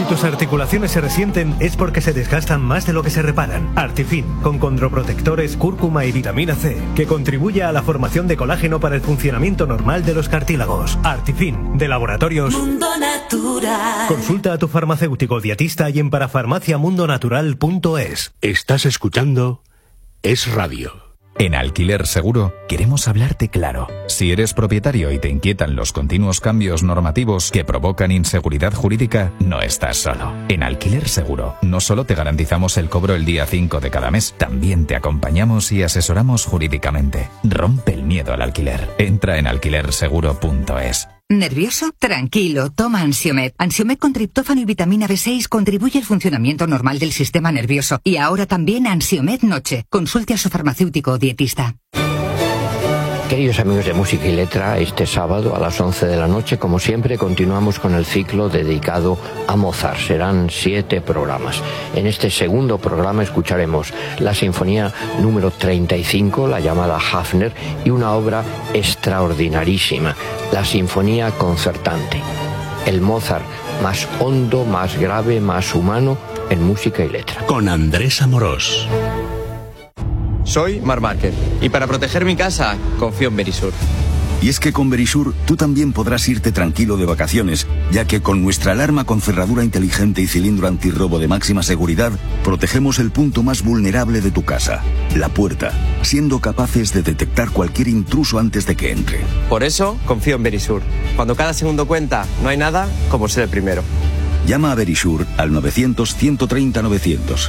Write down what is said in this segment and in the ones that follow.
tus articulaciones se resienten es porque se desgastan más de lo que se reparan. Artifin, con condroprotectores, cúrcuma y vitamina C, que contribuye a la formación de colágeno para el funcionamiento normal de los cartílagos. Artifin, de Laboratorios Mundo Natural. Consulta a tu farmacéutico dietista y en parafarmaciamundonatural.es. Estás escuchando Es Radio. En Alquiler Seguro queremos hablarte claro. Si eres propietario y te inquietan los continuos cambios normativos que provocan inseguridad jurídica, no estás solo. En Alquiler Seguro no solo te garantizamos el cobro el día 5 de cada mes, también te acompañamos y asesoramos jurídicamente. Rompe el miedo al alquiler. Entra en alquilerseguro.es. ¿Nervioso? Tranquilo, toma Ansiomed. Ansiomed con triptófano y vitamina B6 contribuye al funcionamiento normal del sistema nervioso. Y ahora también Ansiomed Noche. Consulte a su farmacéutico o dietista. Queridos amigos de Música y Letra, este sábado a las 11 de la noche, como siempre, continuamos con el ciclo dedicado a Mozart. Serán 7 programas. En este segundo programa escucharemos la Sinfonía número 35, la llamada Hafner, y una obra extraordinarísima, la Sinfonía Concertante. El Mozart más hondo, más grave, más humano en Música y Letra. Con Andrés Amorós. Soy Marc Márquez y para proteger mi casa confío en Verisur. Y es que con Verisur tú también podrás irte tranquilo de vacaciones, ya que con nuestra alarma con cerradura inteligente y cilindro antirrobo de máxima seguridad, protegemos el punto más vulnerable de tu casa, la puerta, siendo capaces de detectar cualquier intruso antes de que entre. Por eso confío en Verisur. Cuando cada segundo cuenta, no hay nada como ser el primero. Llama a Verisur al 900-130-900.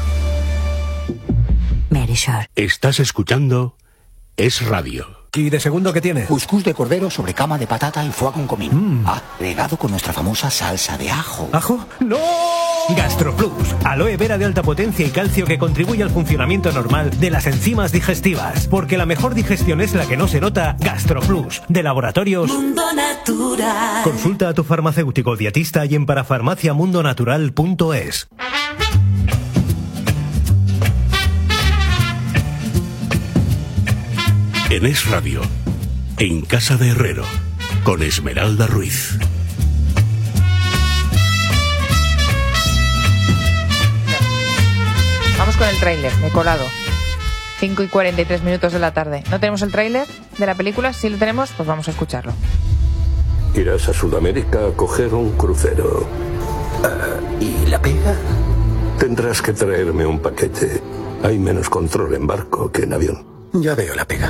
Verisur. Estás escuchando Es Radio. ¿Y de segundo qué tiene? Cuscús de cordero sobre cama de patata y foie con comino. Agregado con nuestra famosa salsa de ajo. ¿Ajo? ¡No! GastroPlus, aloe vera de alta potencia y calcio que contribuye al funcionamiento normal de las enzimas digestivas. Porque la mejor digestión es la que no se nota. GastroPlus, de Laboratorios Mundo Natural. Consulta a tu farmacéutico dietista y en parafarmaciamundonatural.es. En Es Radio, en Casa de Herrero, con Esmeralda Ruiz. Vamos con el tráiler, me he colado. 5:43 de la tarde. ¿No tenemos el tráiler de la película? Si lo tenemos, pues vamos a escucharlo. Irás a Sudamérica a coger un crucero. ¿Y la pega? Tendrás que traerme un paquete. Hay menos control en barco que en avión. Ya veo la pega.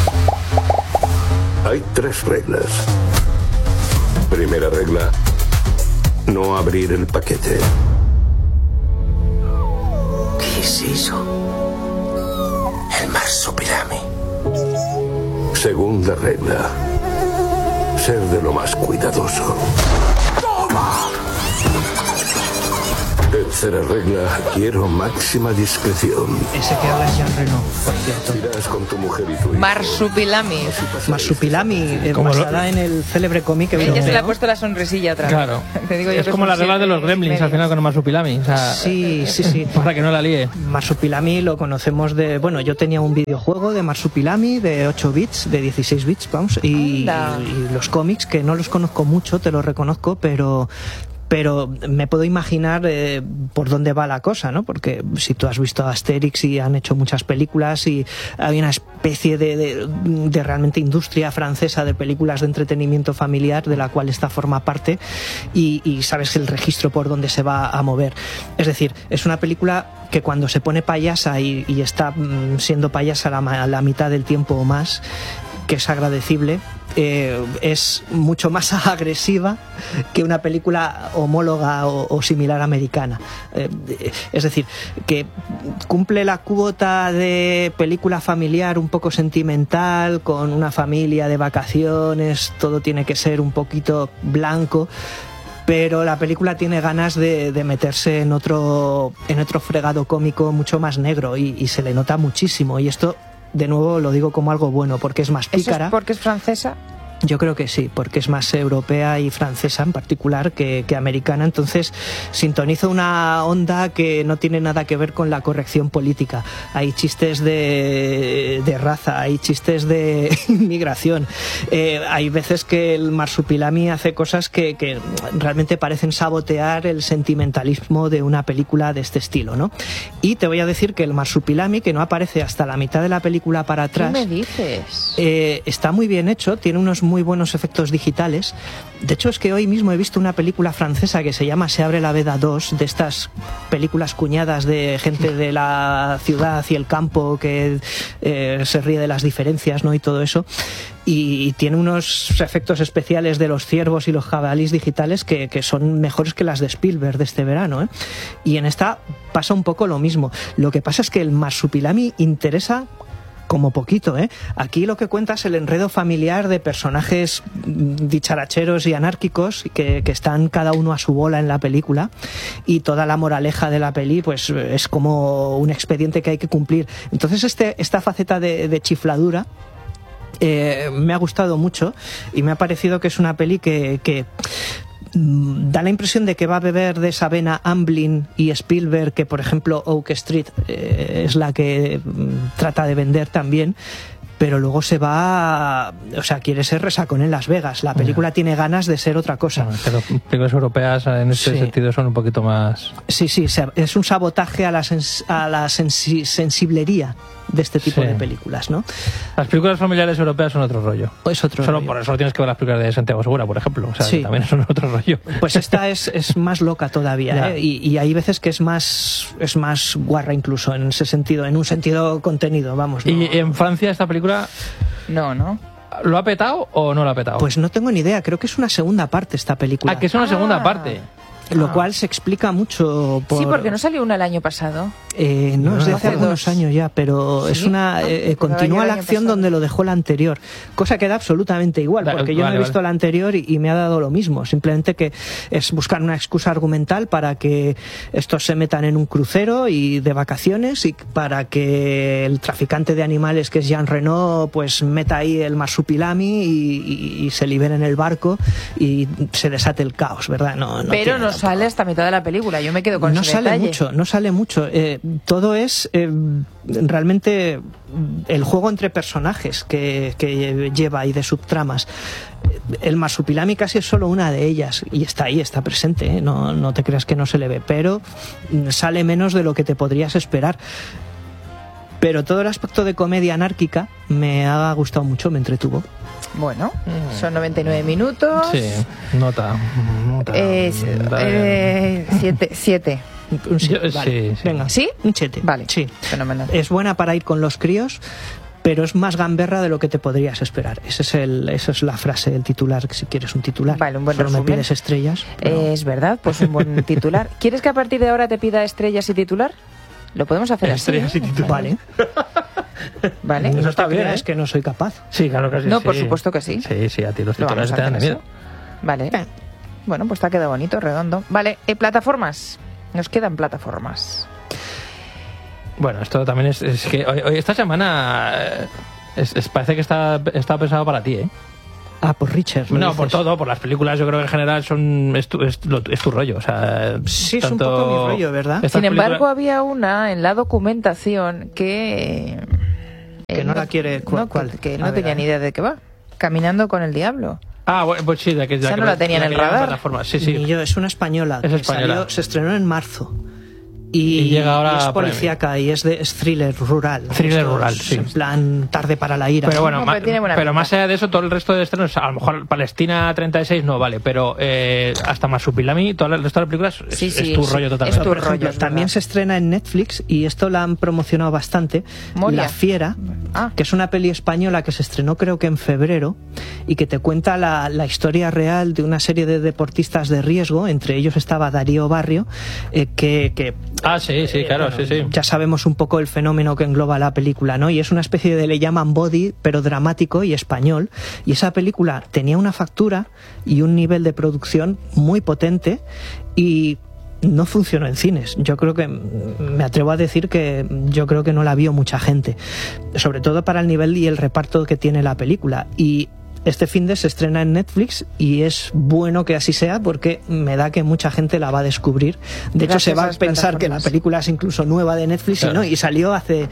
Hay 3 reglas. Primera regla: no abrir el paquete. ¿Qué es eso? El marsupilami. Segunda regla: ser de lo más cuidadoso. ¡Toma! Tercera regla: quiero máxima discreción. Ese que habla es Jean Reno, por cierto. Irás con tu mujer y tu hijo. Marsupilami. Marsupilami, basada en el célebre cómic que Ella se le ha puesto la sonrisilla otra vez. Claro. Te digo yo es que como son la regla de los Gremlins al final con el Marsupilami. O sea, sí. Para que no la líe. Marsupilami lo conocemos de... Bueno, yo tenía un videojuego de Marsupilami de 8 bits, de 16 bits, vamos, y los cómics, que no los conozco mucho, te los reconozco, pero me puedo imaginar por dónde va la cosa, ¿no? Porque si tú has visto Asterix y han hecho muchas películas y hay una especie de realmente industria francesa de películas de entretenimiento familiar de la cual esta forma parte y sabes el registro por donde se va a mover. Es decir, es una película que cuando se pone payasa y está siendo payasa la mitad del tiempo o más, que es agradecible, es mucho más agresiva que una película homóloga o similar americana. Es decir, que cumple la cuota de película familiar un poco sentimental, con una familia de vacaciones, todo tiene que ser un poquito blanco, pero la película tiene ganas de meterse en otro fregado cómico mucho más negro y se le nota muchísimo, y esto de nuevo lo digo como algo bueno porque es más pícara. ¿Eso es porque es francesa? Yo creo que sí, porque es más europea y francesa en particular que americana, entonces sintoniza una onda que no tiene nada que ver con la corrección política. Hay chistes de raza, hay chistes de inmigración, hay veces que el Marsupilami hace cosas que realmente parecen sabotear el sentimentalismo de una película de este estilo, ¿no? Y te voy a decir que el Marsupilami, que no aparece hasta la mitad de la película para atrás, ¿qué me dices? Está muy bien hecho, tiene unos muy buenos efectos digitales. De hecho, es que hoy mismo he visto una película francesa que se llama Se abre la veda 2, de estas películas cuñadas de gente de la ciudad y el campo que se ríe de las diferencias, ¿no? Y todo eso. Y tiene unos efectos especiales de los ciervos y los jabalíes digitales que son mejores que las de Spielberg de este verano, ¿eh? Y en esta pasa un poco lo mismo. Lo que pasa es que el Marsupilami interesa como poquito, ¿eh? Aquí lo que cuenta es el enredo familiar de personajes dicharacheros y anárquicos que están cada uno a su bola en la película, y toda la moraleja de la peli pues es como un expediente que hay que cumplir. Entonces esta faceta de chifladura me ha gustado mucho, y me ha parecido que es una peli que da la impresión de que va a beber de esa vena Amblin y Spielberg, que por ejemplo Oak Street es la que trata de vender también, pero luego se va, o sea, quiere ser Resacón en Las Vegas. La película tiene ganas de ser otra cosa. Pero películas europeas en este sentido son un poquito más... Sí, es un sabotaje a la sensiblería de este tipo de películas, ¿no? Las películas familiares europeas son otro rollo. Es otro rollo. Por eso tienes que ver las películas de Santiago Segura, por ejemplo. O sea, que también son otro rollo. Pues esta es más loca todavía, ¿eh? Y hay veces que es más guarra incluso en ese sentido, en un sentido contenido, vamos, ¿no? Y en Francia esta película... No. ¿Lo ha petado o no lo ha petado? Pues no tengo ni idea, creo que es una segunda parte esta película. Ah, que es una segunda parte. Lo cual se explica mucho por... Sí, porque no salió una el año pasado. No, es de hace algunos años ya, pero es una... continúa la acción donde lo dejó la anterior, cosa que da absolutamente igual, porque yo no he visto la anterior y me ha dado lo mismo, simplemente que es buscar una excusa argumental para que estos se metan en un crucero y de vacaciones, y para que el traficante de animales, que es Jean Reno, pues meta ahí el Marsupilami y se libere en el barco y se desate el caos, ¿verdad? Pero no sale hasta mitad de la película, yo me quedo con ese detalle. No sale mucho. Todo es realmente el juego entre personajes que lleva y de subtramas. El Marsupilami casi es solo una de ellas, y está ahí, está presente, ¿eh? No te creas que no se le ve, pero sale menos de lo que te podrías esperar. Pero todo el aspecto de comedia anárquica me ha gustado mucho, me entretuvo. Bueno, son 99 minutos. Sí, nota. 7. Un 7, vale. Sí. Venga, ¿sí? Un 7. Vale, sí. Fenomenal. Es buena para ir con los críos, pero es más gamberra de lo que te podrías esperar. Esa es la frase, el titular, si quieres un titular. Vale, un buen Solo resumen. me pides estrellas. Pero... Es verdad, pues un buen titular. ¿Quieres que a partir de ahora te pida estrellas y titular? Lo podemos hacer estrellas así, y titular. Vale. Vale. Eso está bien, ¿eh? Es que no soy capaz. Sí, claro que sí. No, por supuesto que sí. Sí, a ti los Lo titulares vamos a te dan de hacer miedo. así. Vale. Bueno, pues te ha quedado bonito, redondo. Vale, plataformas. Nos quedan plataformas. Bueno, esto también es que hoy esta semana parece que está pensado para ti, ¿eh? Ah, por Richard. No, por todo, por las películas, yo creo que en general es tu rollo, o sea... Sí, es un poco mi rollo, ¿verdad? Sin embargo, había una en la documentación que no la quiere... ¿Cuál? Que no tenía ni idea de qué va. Caminando con el diablo. Ah, bueno, pues sí, de que no la tenía en el radar. Sí. Ni yo, es una española. Es española. Se estrenó en marzo. Y llega ahora y es policíaca y es thriller rural. Thriller rural, sí. En plan, tarde para la ira. Pero bueno, pero más allá de eso, todo el resto de estrenos, a lo mejor Palestina 36 no vale, pero hasta Marsupilami, todo el resto de las películas es tu rollo totalmente. Es tu rollo, también se estrena en Netflix, y esto la han promocionado bastante. Moria. La Fiera, que es una peli española que se estrenó creo que en febrero, y que te cuenta la historia real de una serie de deportistas de riesgo. Entre ellos estaba Darío Barrio, que sí, claro, sí. Ya sabemos un poco el fenómeno que engloba la película, ¿no? Y es una especie de, le llaman body, pero dramático y español. Y esa película tenía una factura y un nivel de producción muy potente, y no funcionó en cines. Yo creo que, me atrevo a decir que yo creo que no la vio mucha gente, sobre todo para el nivel y el reparto que tiene la película. Y este finde se estrena en Netflix y es bueno que así sea porque me da que mucha gente la va a descubrir. De hecho, se va a pensar que la película es incluso nueva de Netflix, claro. Y salió es de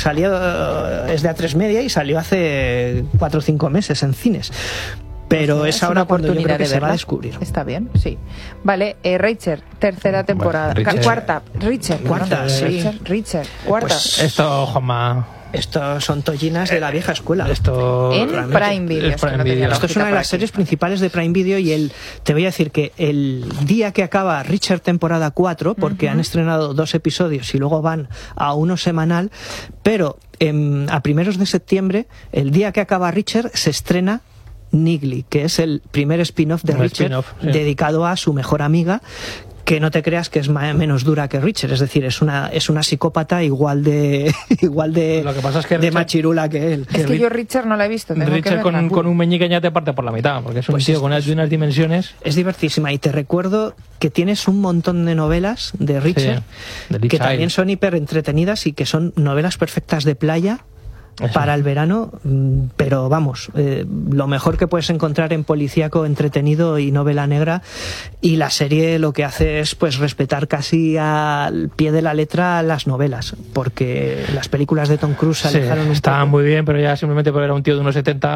A3 Media y salió hace 4 o 5 meses en cines. Pero es ahora cuando yo creo que se va a descubrir. Está bien, sí. Vale, Rachel, tercera temporada. Cuarta, Richard. Cuarta, sí. Richard, cuarta. Pues esto, Juanma... Estos son tollinas de la vieja escuela. Esto en Prime Video. Esto es una de las series principales de Prime Video y te voy a decir que el día que acaba Richard temporada 4, porque han estrenado 2 episodios y luego van a uno semanal, pero a primeros de septiembre, el día que acaba Richard, se estrena Niggly, que es el primer spin-off de Richard, dedicado a su mejor amiga, que no te creas que es menos dura que Richard, es decir, es una psicópata igual de lo que pasa es que de machirula que él. Es que yo Richard no la he visto. Richard con un meñique ya te parte por la mitad, porque es un tío con unas dimensiones. Es divertísima y te recuerdo que tienes un montón de novelas de Richard que también son hiper entretenidas y que son novelas perfectas de playa. Para el verano, pero vamos, lo mejor que puedes encontrar en policíaco entretenido y novela negra, y la serie lo que hace es pues respetar casi al pie de la letra las novelas, porque las películas de Tom Cruise se alejaron estaban muy bien, pero ya simplemente porque era un tío de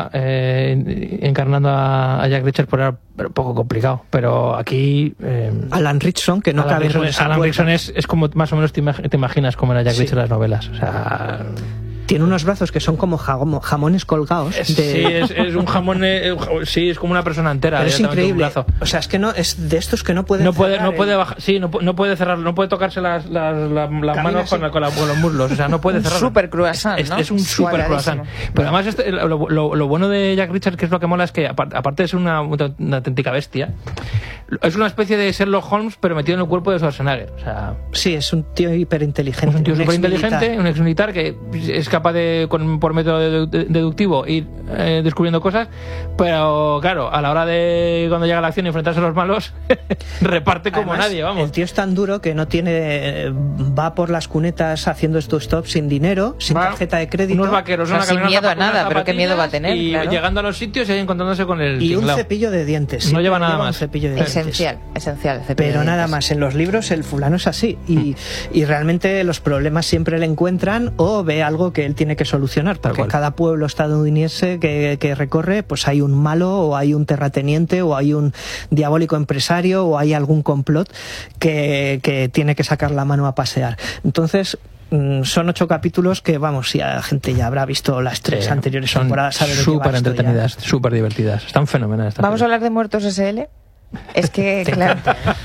1,70 encarnando a Jack Richard era un poco complicado, pero aquí Alan Ritchson, que no cabe en esa Alan Ritchson es como más o menos te imaginas cómo era Jack Richard en las novelas, o sea... Tiene unos brazos que son como jamones colgados. Sí, es un jamón. Sí, es como una persona entera. Es increíble. O sea, es que no es de estos que no pueden. No puede bajar. Sí, no puede cerrar. No puede tocarse las manos con los muslos. O sea, no puede cerrar. Super croissant, ¿no? Es un super croissant. Pero además lo bueno de Jack Richard, que es lo que mola, es que aparte de ser una auténtica bestia, es una especie de Sherlock Holmes, pero metido en el cuerpo de Schwarzenegger. O sea, sí, es un tío hiperinteligente. Es un tío súper inteligente, un exmilitar que es capaz de, por método deductivo, ir descubriendo cosas, pero claro, a la hora de cuando llega la acción y enfrentarse a los malos, reparte como además, nadie, vamos. El tío es tan duro que no tiene, va por las cunetas haciendo estos stops sin dinero, sin tarjeta de crédito. Unos vaqueros, sin miedo a nada, pero qué miedo va a tener. Y llegando a los sitios y ahí encontrándose con el y tinglao. Un cepillo de dientes. No lleva nada más. Esencial. Pero nada más, en los libros el fulano es así y realmente los problemas siempre le encuentran o ve algo que él tiene que solucionar, porque en cada pueblo estadounidense que recorre, pues hay un malo o hay un terrateniente o hay un diabólico empresario o hay algún complot que tiene que sacar la mano a pasear. Entonces son 8 capítulos que, vamos, si la gente ya habrá visto las 3 anteriores temporadas, sabe de qué va súper entretenidas, súper divertidas, están fenomenales. Vamos a hablar de Muertos SL. Es que, claro,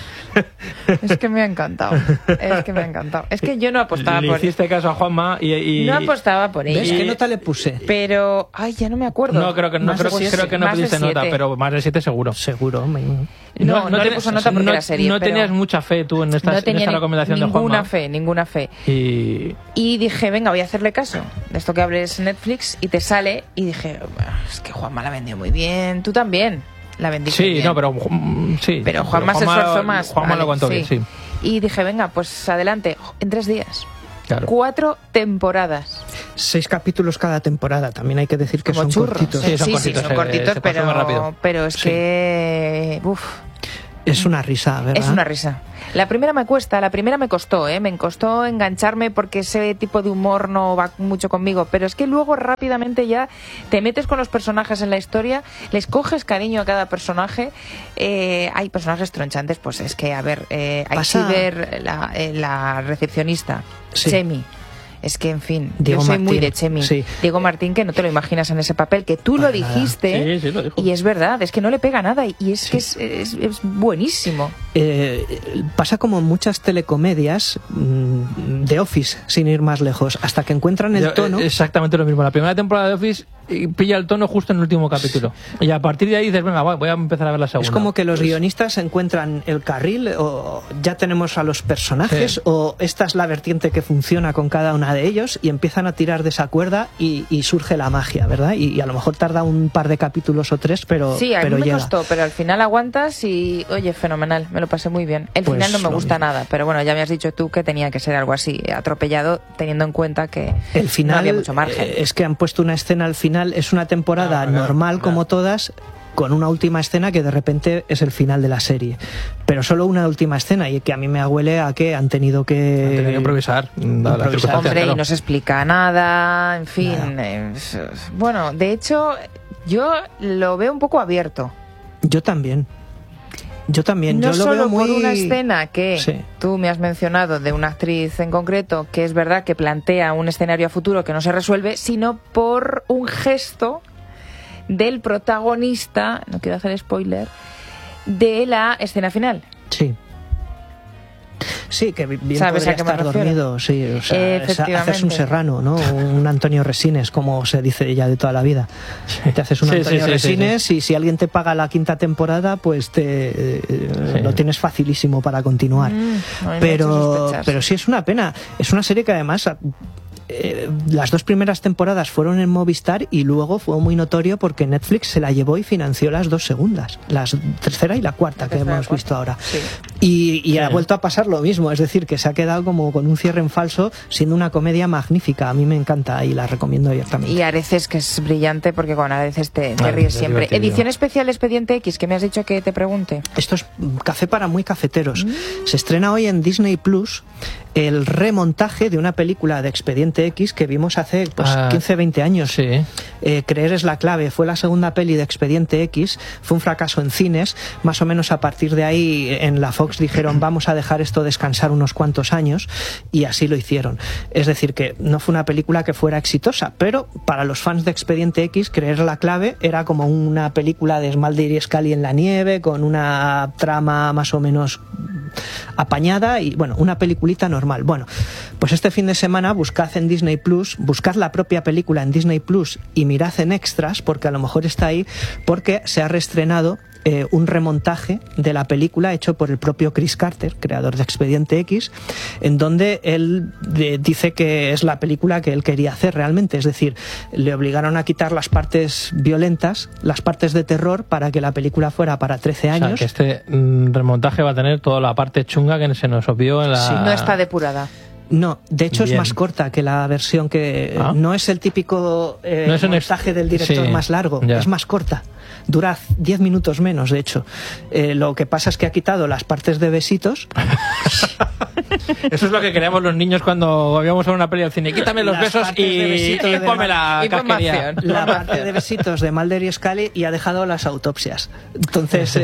es que me ha encantado. Es que yo no apostaba por... Le hiciste caso a Juanma y... No apostaba por ella. ¿Ves qué nota le puse? Pero... Ay, ya no me acuerdo. No, creo que no pediste nota, pero más de 7 seguro. Seguro. No te puso nota porque era serie. No tenías mucha fe tú en esta recomendación de Juanma. Ninguna fe. Y dije, venga, voy a hacerle caso. De esto que hables Netflix y te sale. Y dije, es que Juanma la vendió muy bien. Tú también. La vendiste bien. Pero Juanma se esforzó más. Juanma lo aguantó bien, sí. Y dije, venga, pues adelante, en 3 días. Claro. 4 temporadas. 6 capítulos cada temporada. También hay que decir que como son cortitos. Sí, son cortitos, pero es que... Es una risa, ¿verdad? Es una risa. La primera me costó, me costó engancharme porque ese tipo de humor no va mucho conmigo, pero es que luego rápidamente ya te metes con los personajes en la historia, les coges cariño a cada personaje. Hay personajes tronchantes, pues es que, a ver, hay Cider, la recepcionista, Chemi. Es que, en fin, Diego yo soy Martín, muy de Chemi. Sí. Diego Martín, que no te lo imaginas en ese papel, que tú lo dijiste, sí, lo dijo. Y es verdad, es que no le pega nada y es que es buenísimo. Pasa como en muchas telecomedias, de Office, sin ir más lejos, hasta que encuentran el tono. Exactamente lo mismo. La primera temporada de Office pilla el tono justo en el último capítulo. Y a partir de ahí dices, venga, voy a empezar a ver la segunda. Es como que los guionistas encuentran el carril, o ya tenemos a los personajes, o esta es la vertiente que funciona con cada una de ellos, y empiezan a tirar de esa cuerda y surge la magia, ¿verdad? Y a lo mejor tarda un par de capítulos o 3, pero sí, a mí me llega. Costó, pero al final aguantas y, oye, fenomenal, me lo pasé muy bien. El final no me gusta nada, pero bueno, ya me has dicho tú que tenía que ser algo así, atropellado, teniendo en cuenta que el final, no había mucho margen. Es que han puesto una escena al final final es una temporada normal como todas, con una última escena que de repente es el final de la serie. Pero solo una última escena, y que a mí me huele a que han tenido que improvisar. Hombre, y no se explica nada, en fin. Bueno, de hecho, yo lo veo un poco abierto. Yo también. No yo lo solo veo muy... por una escena que tú me has mencionado de una actriz en concreto, que es verdad que plantea un escenario a futuro que no se resuelve, sino por un gesto del protagonista, no quiero hacer spoiler, de la escena final. Sí, que bien ¿sabes podría a qué me estar refiero? dormido, sí, o sea, Efectivamente. haces un Serrano, ¿no? Un Antonio Resines, como se dice ya de toda la vida. Te haces un Antonio Resines y si alguien te paga la 5ª temporada, pues lo tienes facilísimo para continuar. Pero sí es una pena. Es una serie que además... las 2 primeras temporadas fueron en Movistar y luego fue muy notorio porque Netflix se la llevó y financió las 2 segundas, la 3ª y la 4ª que hemos visto ahora. Y ha vuelto a pasar lo mismo, es decir, que se ha quedado como con un cierre en falso, siendo una comedia magnífica. A mí me encanta y la recomiendo abiertamente. Y Areces, que es brillante, porque con Areces te ríes siempre. Edición especial Expediente X, que me has dicho que te pregunte. Esto es café para muy cafeteros. Se estrena hoy en Disney Plus el remontaje de una película de Expediente X que vimos hace 15-20 años. Creer es la clave. Fue la segunda peli de Expediente X, fue un fracaso en cines. Más o menos a partir de ahí en la Fox dijeron vamos a dejar esto descansar unos cuantos años, y así lo hicieron. Es decir, que no fue una película que fuera exitosa, pero para los fans de Expediente X, Creer la clave era como una película de Mulder y Scully en la nieve, con una trama más o menos apañada y bueno, una peliculita normal. Bueno, pues este fin de semana buscad en Disney Plus, buscad la propia película en Disney Plus y mirad en extras, porque a lo mejor está ahí, porque se ha reestrenado un remontaje de la película hecho por el propio Chris Carter, creador de Expediente X, en donde él dice que es la película que él quería hacer realmente, es decir, le obligaron a quitar las partes violentas, las partes de terror, para que la película fuera para 13 años. O sea, que este remontaje va a tener toda la parte chunga que se nos obvió en la... Sí, no está depurada. No, de hecho es más corta que la versión que... No es el típico montaje del director más largo, es más corta. Dura 10 minutos menos, de hecho. Lo que pasa es que ha quitado las partes de besitos. Eso es lo que queríamos los niños cuando íbamos a ver una peli al cine. Quítame los besos y ponme la casquería. La parte de besitos de Mulder y Scully, y ha dejado las autopsias. Entonces,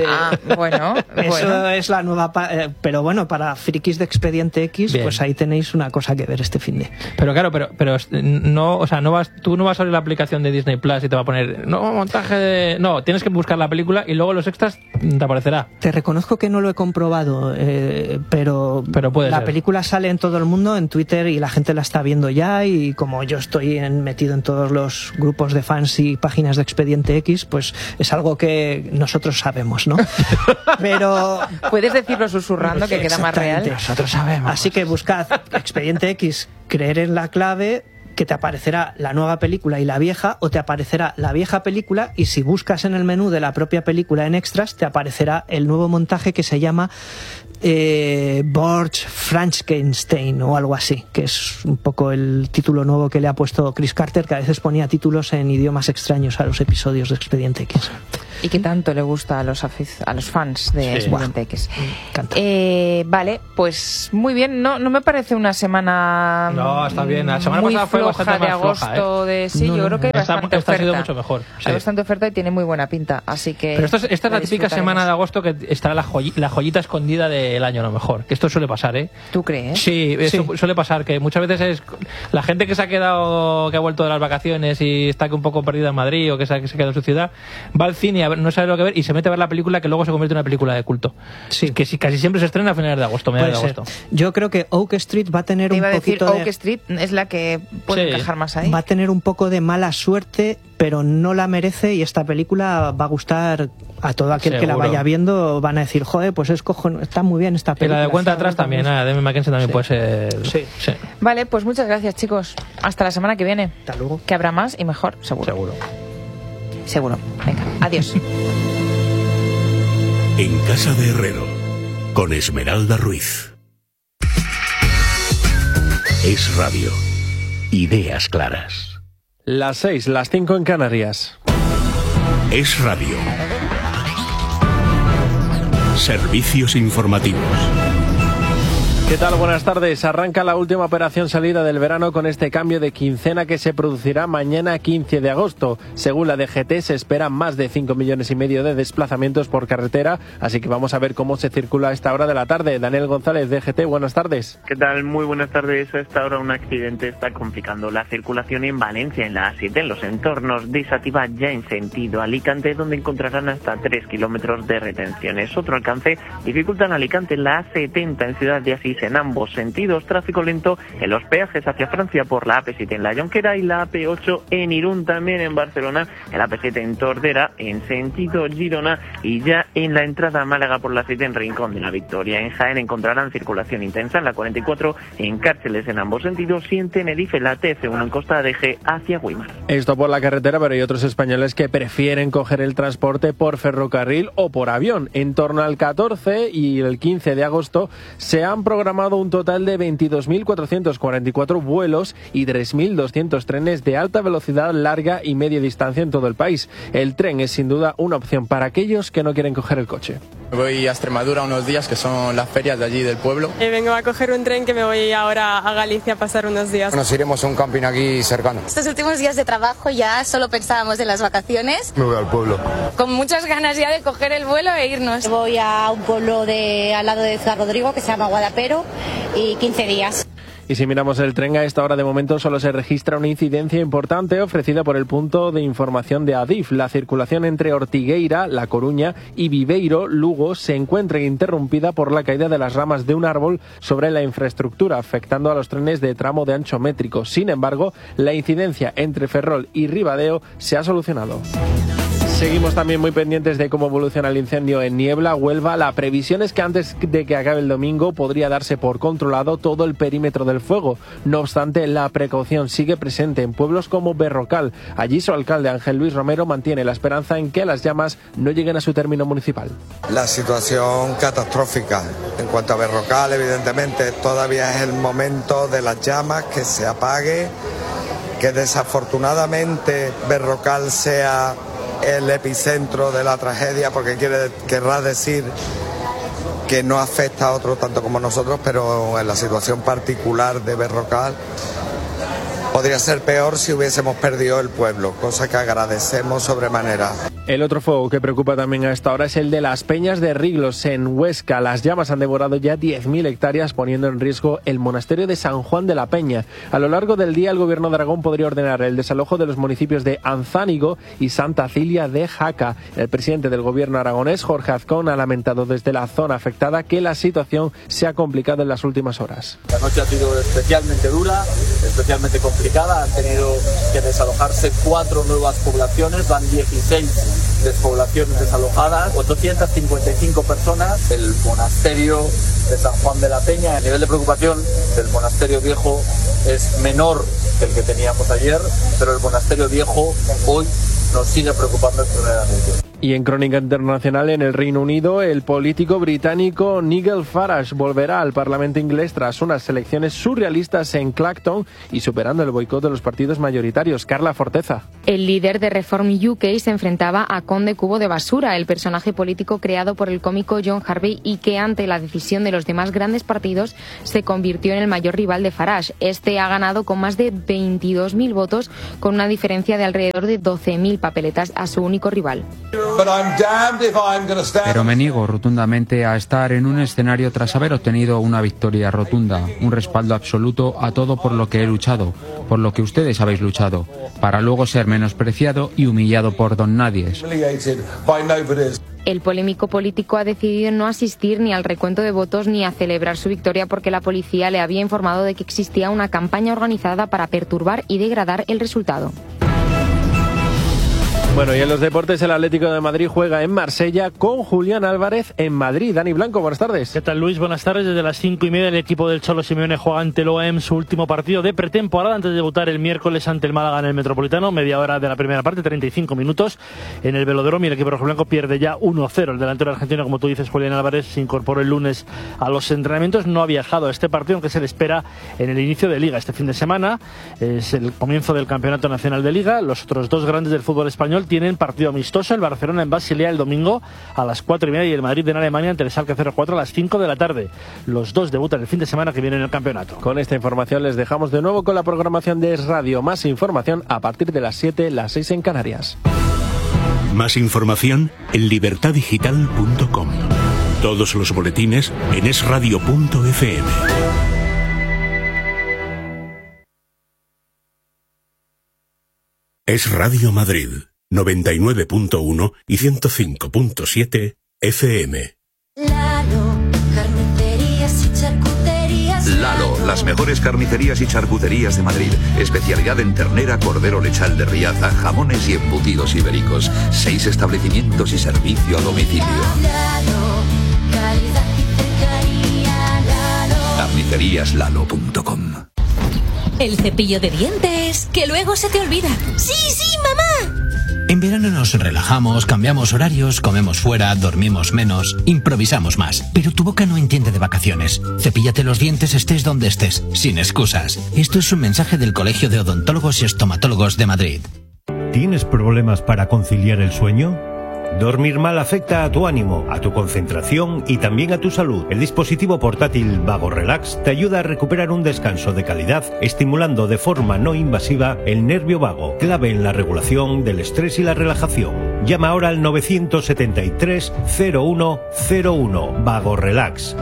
eso es la nueva... pero bueno, para frikis de Expediente X, pues ahí tenéis una cosa que ver este fin de... Pero claro, pero no, o sea, tú no vas a abrir la aplicación de Disney Plus y te va a poner montaje de... No, tienes que buscar la película y luego los extras te aparecerá. Te reconozco que no lo he comprobado, pero puede la ser. película sale en todo el mundo, en Twitter, y la gente la está viendo ya, y como yo estoy metido en todos los grupos de fans y páginas de Expediente X, pues es algo que nosotros sabemos, ¿no? Pero... Puedes decirlo susurrando, que queda más real. Nosotros sabemos. Así que buscad Expediente X, Creer en la clave, que te aparecerá la nueva película y la vieja, o te aparecerá la vieja película, y si buscas en el menú de la propia película en extras, te aparecerá el nuevo montaje que se llama Borg Frankenstein o algo así, que es un poco el título nuevo que le ha puesto Chris Carter, que a veces ponía títulos en idiomas extraños a los episodios de Expediente X. Y que tanto le gusta a los fans de Expediente X. Vale, pues muy bien. No me parece una semana... No, está bien. La semana pasada fue bastante más floja, yo creo que hay bastante oferta. Ha sido mucho mejor. Hay bastante oferta y tiene muy buena pinta, así que... Pero esta es la típica semana de agosto que estará la joyita escondida del año, a lo mejor. Que esto suele pasar, ¿eh? ¿Tú crees? Sí, suele pasar, que muchas veces es la gente que se ha quedado, que ha vuelto de las vacaciones y está un poco perdida en Madrid, o que se ha quedado en su ciudad, va al cine no sabe lo que ver y se mete a ver la película, que luego se convierte en una película de culto. Sí. Que casi siempre se estrena a finales de agosto, mediados de agosto. Yo creo que Oak Street va a tener un poquito de... Oak Street es la que puede encajar más ahí. Va a tener un poco de mala suerte, pero no la merece, y esta película va a gustar a todo aquel que la vaya viendo. Van a decir, joder, pues está muy bien esta película. Y la de cuenta atrás también, Demi Mackenzie también puede ser... Sí. Vale, pues muchas gracias, chicos. Hasta la semana que viene. Hasta luego. Que habrá más y mejor, seguro. Venga, adiós. En Casa de Herrero, con Esmeralda Ruiz. Es Radio. Ideas claras. Las 6, las 5 en Canarias. Es Radio. Servicios informativos. ¿Qué tal? Buenas tardes. Arranca la última operación salida del verano con este cambio de quincena que se producirá mañana 15 de agosto. Según la DGT se esperan más de 5,5 millones de desplazamientos por carretera, así que vamos a ver cómo se circula a esta hora de la tarde. Daniel González, DGT, buenas tardes. ¿Qué tal? Muy buenas tardes. A esta hora un accidente está complicando la circulación en Valencia, en la A7, en los entornos de Sativa, ya en sentido Alicante, donde encontrarán hasta 3 kilómetros de retenciones. Otro alcance dificulta en Alicante, la A70 en Ciudad de Asís, en ambos sentidos, tráfico lento en los peajes hacia Francia por la AP7 en La Jonquera y la AP8 en Irún, también en Barcelona, el AP7 en Tordera en sentido Girona y ya en la entrada a Málaga por la 7 en Rincón de la Victoria. En Jaén encontrarán circulación intensa en la 44 en Cárceles en ambos sentidos y en Tenerife la TF1 en Costa de Eje hacia Güímar. Esto por la carretera, pero hay otros españoles que prefieren coger el transporte por ferrocarril o por avión. En torno al 14 y el 15 de agosto se han programado un total de 22.444 vuelos y 3.200 trenes de alta velocidad, larga y media distancia en todo el país. El tren es sin duda una opción para aquellos que no quieren coger el coche. Voy a Extremadura unos días, que son las ferias de allí del pueblo. Vengo a coger un tren que me voy ahora a Galicia a pasar unos días. Nos iremos a un camping aquí cercano. Estos últimos días de trabajo ya solo pensábamos en las vacaciones. Me voy al pueblo. Con muchas ganas ya de coger el vuelo e irnos. Voy a un pueblo al lado de Ciudad Rodrigo que se llama Guadapero y 15 días. Y si miramos el tren, a esta hora de momento solo se registra una incidencia importante ofrecida por el punto de información de Adif. La circulación entre Ortigueira, La Coruña y Viveiro, Lugo, se encuentra interrumpida por la caída de las ramas de un árbol sobre la infraestructura, afectando a los trenes de tramo de ancho métrico. Sin embargo, la incidencia entre Ferrol y Ribadeo se ha solucionado. Seguimos también muy pendientes de cómo evoluciona el incendio en Niebla, Huelva. La previsión es que antes de que acabe el domingo podría darse por controlado todo el perímetro del fuego. No obstante, la precaución sigue presente en pueblos como Berrocal. Allí su alcalde Ángel Luis Romero mantiene la esperanza en que las llamas no lleguen a su término municipal. La situación catastrófica. En cuanto a Berrocal, evidentemente, todavía es el momento de las llamas, que se apague, que desafortunadamente Berrocal sea el epicentro de la tragedia, porque querrá decir que no afecta a otros tanto como nosotros, pero en la situación particular de Berrocal podría ser peor si hubiésemos perdido el pueblo, cosa que agradecemos sobremanera. El otro fuego que preocupa también a esta hora es el de las Peñas de Riglos en Huesca. Las llamas han devorado ya 10.000 hectáreas, poniendo en riesgo el monasterio de San Juan de la Peña. A lo largo del día, el gobierno de Aragón podría ordenar el desalojo de los municipios de Anzánigo y Santa Cilia de Jaca. El presidente del gobierno aragonés, Jorge Azcón, ha lamentado desde la zona afectada que la situación se ha complicado en las últimas horas. La noche ha sido especialmente dura, especialmente complicada. Han tenido que desalojarse 4 nuevas poblaciones, van 16 despoblaciones desalojadas, 855 personas. El monasterio de San Juan de la Peña, el nivel de preocupación del monasterio viejo es menor que el que teníamos ayer, pero el monasterio viejo hoy nos sigue preocupando extremadamente. Y en crónica internacional, en el Reino Unido, el político británico Nigel Farage volverá al Parlamento inglés tras unas elecciones surrealistas en Clacton y superando el boicot de los partidos mayoritarios. Carla Forteza. El líder de Reform UK se enfrentaba a Conde Cubo de Basura, el personaje político creado por el cómico John Harvey y que ante la decisión de los demás grandes partidos se convirtió en el mayor rival de Farage. Este ha ganado con más de 22.000 votos, con una diferencia de alrededor de 12.000 papeletas a su único rival. Pero me niego rotundamente a estar en un escenario tras haber obtenido una victoria rotunda, un respaldo absoluto a todo por lo que he luchado, por lo que ustedes habéis luchado, para luego ser menospreciado y humillado por don nadies. El polémico político ha decidido no asistir ni al recuento de votos ni a celebrar su victoria porque la policía le había informado de que existía una campaña organizada para perturbar y degradar el resultado. Bueno, y en los deportes, el Atlético de Madrid juega en Marsella con Julián Álvarez en Madrid. Dani Blanco, buenas tardes. ¿Qué tal, Luis? Buenas tardes. Desde las 5:30 el equipo del Cholo Simeone juega ante el OM su último partido de pretemporada antes de debutar el miércoles ante el Málaga en el Metropolitano. Media hora de la primera parte, 35 minutos en el Velódromo, y el equipo rojiblanco pierde ya 1-0. El delantero argentino, como tú dices, Julián Álvarez, se incorporó el lunes a los entrenamientos. No ha viajado a este partido, aunque se le espera en el inicio de Liga. Este fin de semana es el comienzo del Campeonato Nacional de Liga. Los otros dos grandes del fútbol español tienen partido amistoso, el Barcelona en Basilea el domingo a las 4:30 y el Madrid en Alemania ante el Schalke 04 a las 5 de la tarde. Los dos debutan el fin de semana que viene en el campeonato. Con esta información les dejamos de nuevo con la programación de Es Radio. Más información a partir de las 7, las 6 en Canarias. Más información en libertadigital.com. Todos los boletines en esradio.fm. Es Radio Madrid, 99.1 y 105.7 FM. Lalo, carnicerías y charcuterías. Lalo, las mejores carnicerías y charcuterías de Madrid. Especialidad en ternera, cordero lechal de Riaza, jamones y embutidos ibéricos. 6 establecimientos y servicio a domicilio. Lalo, calidad y cercanía. Lalo. Carniceríaslalo.com. El cepillo de dientes, que luego se te olvida. ¡Sí, sí, mamá! En verano nos relajamos, cambiamos horarios, comemos fuera, dormimos menos, improvisamos más. Pero tu boca no entiende de vacaciones. Cepíllate los dientes estés donde estés, sin excusas. Esto es un mensaje del Colegio de Odontólogos y Estomatólogos de Madrid. ¿Tienes problemas para conciliar el sueño? Dormir mal afecta a tu ánimo, a tu concentración y también a tu salud. El dispositivo portátil Vago Relax te ayuda a recuperar un descanso de calidad, estimulando de forma no invasiva el nervio vago, clave en la regulación del estrés y la relajación. Llama ahora al 973 0101. Vago Relax,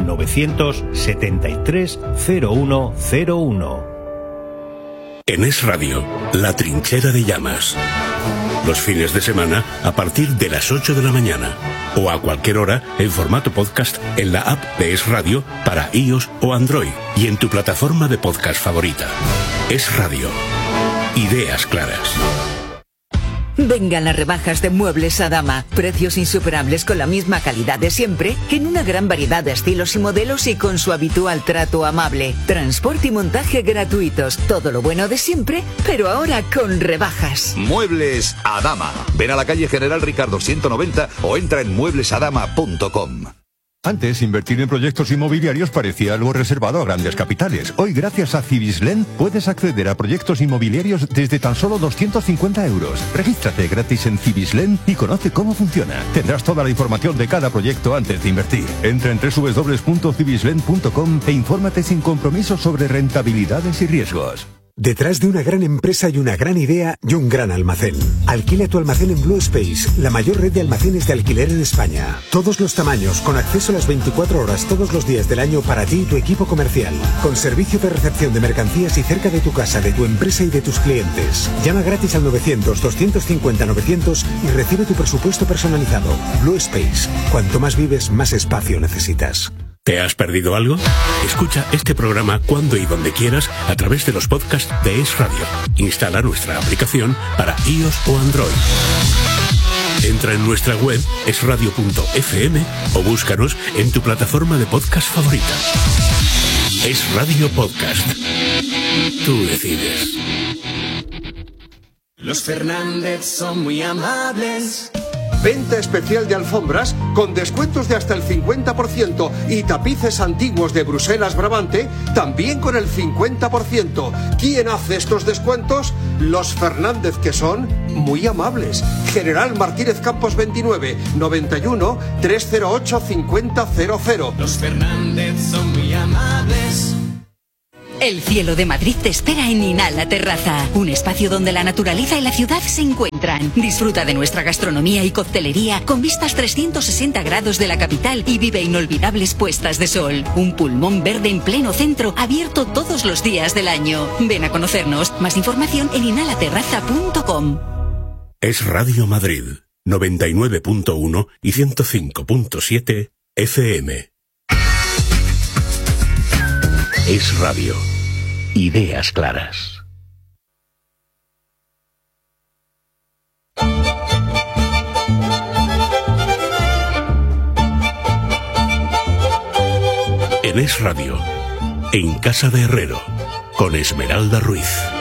973 0101. En Es Radio, La Trinchera de Llamas. Los fines de semana a partir de las 8 de la mañana o a cualquier hora en formato podcast en la app de Es Radio para iOS o Android y en tu plataforma de podcast favorita. Es Radio. Ideas claras. Vengan las rebajas de Muebles Adama. Precios insuperables con la misma calidad de siempre, en una gran variedad de estilos y modelos y con su habitual trato amable. Transporte y montaje gratuitos. Todo lo bueno de siempre, pero ahora con rebajas. Muebles Adama. Ven a la calle General Ricardo 190 o entra en mueblesadama.com. Antes, invertir en proyectos inmobiliarios parecía algo reservado a grandes capitales. Hoy, gracias a Cibislen, puedes acceder a proyectos inmobiliarios desde tan solo 250 euros. Regístrate gratis en Cibislen y conoce cómo funciona. Tendrás toda la información de cada proyecto antes de invertir. Entra en www.cibislen.com e infórmate sin compromiso sobre rentabilidades y riesgos. Detrás de una gran empresa y una gran idea y un gran almacén. Alquila tu almacén en Blue Space, la mayor red de almacenes de alquiler en España. Todos los tamaños, con acceso a las 24 horas todos los días del año para ti y tu equipo comercial. Con servicio de recepción de mercancías y cerca de tu casa, de tu empresa y de tus clientes. Llama gratis al 900-250-900 y recibe tu presupuesto personalizado. Blue Space. Cuanto más vives, más espacio necesitas. ¿Te has perdido algo? Escucha este programa cuando y donde quieras a través de los podcasts de Es Radio. Instala nuestra aplicación para iOS o Android. Entra en nuestra web esradio.fm o búscanos en tu plataforma de podcast favorita. Es Radio Podcast. Tú decides. Los Fernández son muy amables. Venta especial de alfombras con descuentos de hasta el 50% y tapices antiguos de Bruselas Brabante también con el 50%. ¿Quién hace estos descuentos? Los Fernández, que son muy amables. General Martínez Campos 29 91 308 5000. Los Fernández son muy amables. El cielo de Madrid te espera en Inala Terraza, un espacio donde la naturaleza y la ciudad se encuentran. Disfruta de nuestra gastronomía y coctelería con vistas 360 grados de la capital y vive inolvidables puestas de sol. Un pulmón verde en pleno centro, abierto todos los días del año. Ven a conocernos. Más información en inalaterraza.com. Es Radio Madrid, 99.1 y 105.7 FM. Es Radio. Ideas claras. En Es Radio, en Casa de Herrero, con Esmeralda Ruiz.